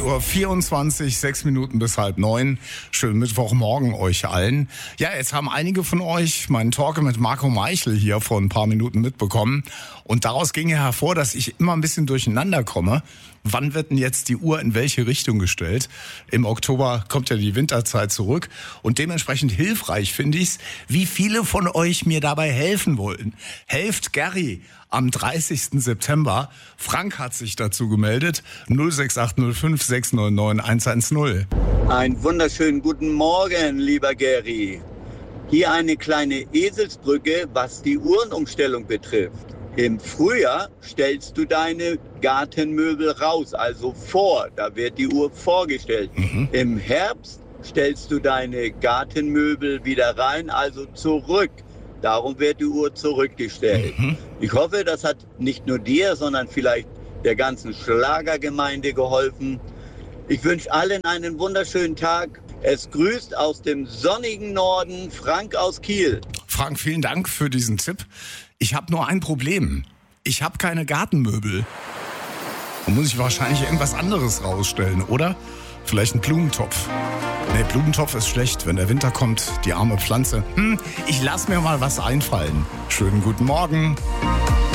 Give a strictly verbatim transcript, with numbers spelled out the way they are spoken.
Uhr vierundzwanzig, sechs Minuten bis halb neun. Schönen Mittwochmorgen euch allen. Ja, jetzt haben einige von euch meinen Talk mit Marco Meichel hier vor ein paar Minuten mitbekommen. Und daraus ging ja hervor, dass ich immer ein bisschen durcheinander komme. Wann wird denn jetzt die Uhr in welche Richtung gestellt? Im Oktober kommt ja die Winterzeit zurück. Und dementsprechend hilfreich finde ich es, wie viele von euch mir dabei helfen wollen. Helft Gary am dreißigsten September. Frank hat sich dazu gemeldet. null sechs acht null fünf sechs neun neun eins eins null. Einen wunderschönen guten Morgen, lieber Gary. Hier eine kleine Eselsbrücke, was die Uhrenumstellung betrifft. Im Frühjahr stellst du deine Gartenmöbel raus, also vor, da wird die Uhr vorgestellt. Mhm. Im Herbst stellst du deine Gartenmöbel wieder rein, also zurück. Darum wird die Uhr zurückgestellt. Mhm. Ich hoffe, das hat nicht nur dir, sondern vielleicht der ganzen Schlagergemeinde geholfen. Ich wünsche allen einen wunderschönen Tag. Es grüßt aus dem sonnigen Norden Frank aus Kiel. Frank, vielen Dank für diesen Tipp. Ich habe nur ein Problem. Ich habe keine Gartenmöbel. Da muss ich wahrscheinlich irgendwas anderes rausstellen, oder? Vielleicht einen Blumentopf. Nee, Blumentopf ist schlecht, wenn der Winter kommt, die arme Pflanze. Hm, ich lass mir mal was einfallen. Schönen guten Morgen.